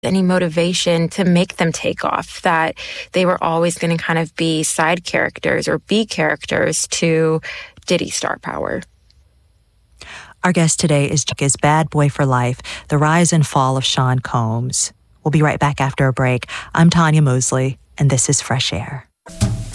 any motivation to make them take off, that they were always going to kind of be side characters or B characters to Diddy's star power. Our guest today is Bad Boy for Life, The Rise and Fall of Sean Combs. We'll be right back after a break. I'm Tanya Mosley, and this is Fresh Air.